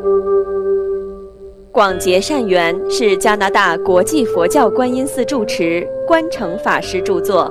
广结善缘是加拿大国际佛教观音寺住持观诚法师著作。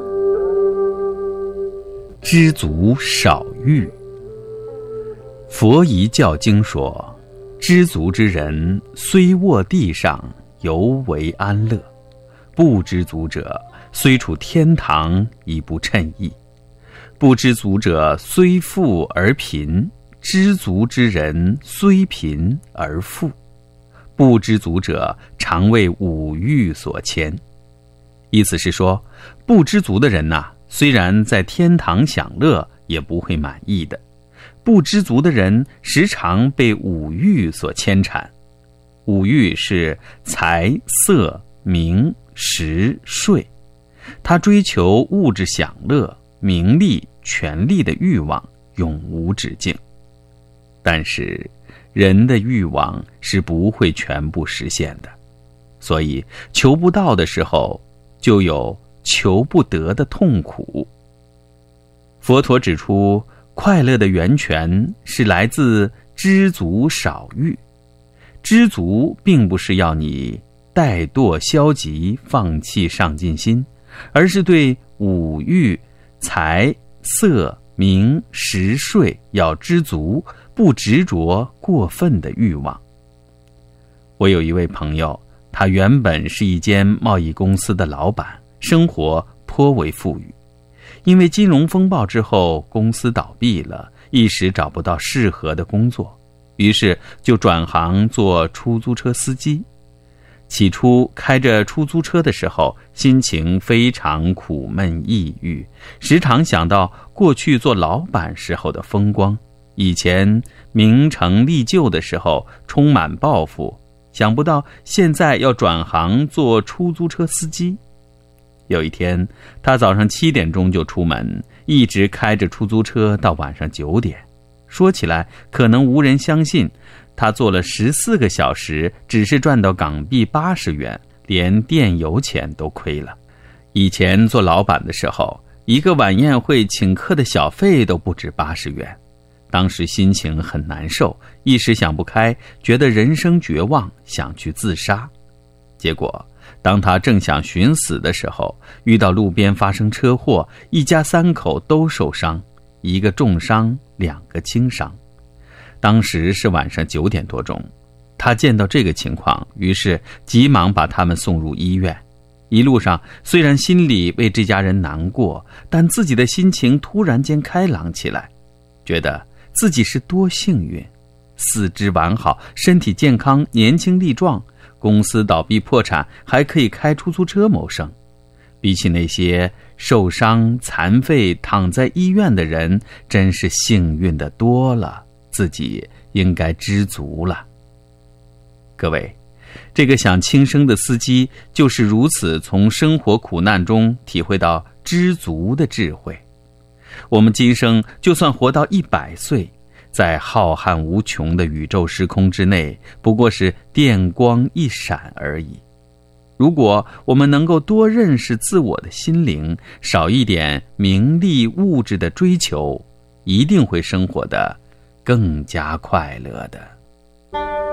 知足少欲。佛遗教经说，知足之人虽卧地上，犹为安乐；不知足者，虽处天堂，亦不称意。不知足者，虽富而贫；知足之人，虽贫而富。不知足者，常为五欲所牵。意思是说，不知足的人呐，虽然在天堂享乐，也不会满意的。不知足的人时常被五欲所牵缠。五欲是财、色、名、食、睡，他追求物质享乐、名利、权力的欲望永无止境。但是人的欲望是不会全部实现的，所以求不到的时候，就有求不得的痛苦。佛陀指出，快乐的源泉是来自知足少欲。知足并不是要你怠惰消极，放弃上进心，而是对五欲、财、色、名、食、睡要知足，不执着过分的欲望。我有一位朋友，他原本是一间贸易公司的老板，生活颇为富裕。因为金融风暴之后，公司倒闭了，一时找不到适合的工作，于是就转行做出租车司机。起初开着出租车的时候，心情非常苦闷抑郁，时常想到过去做老板时候的风光，以前名成利就的时候充满抱负，想不到现在要转行做出租车司机。有一天，他早上7点钟就出门，一直开着出租车到晚上9点。说起来可能无人相信，他做了14个小时，只是赚到港币80元，连电油钱都亏了。以前做老板的时候，一个晚宴会请客的小费都不止80元。当时心情很难受，一时想不开，觉得人生绝望，想去自杀。结果当他正想寻死的时候，遇到路边发生车祸，一家3口都受伤，一个重伤，2个轻伤。当时是晚上9点多钟，他见到这个情况，于是急忙把他们送入医院。一路上虽然心里为这家人难过，但自己的心情突然间开朗起来，觉得自己是多幸运，四肢完好，身体健康，年轻力壮，公司倒闭破产，还可以开出租车谋生。比起那些受伤残废躺在医院的人，真是幸运的多了，自己应该知足了。各位，这个想轻生的司机就是如此从生活苦难中体会到知足的智慧。我们今生就算活到100岁，在浩瀚无穷的宇宙时空之内，不过是电光一闪而已。如果我们能够多认识自我的心灵，少一点名利物质的追求，一定会生活得更加快乐的。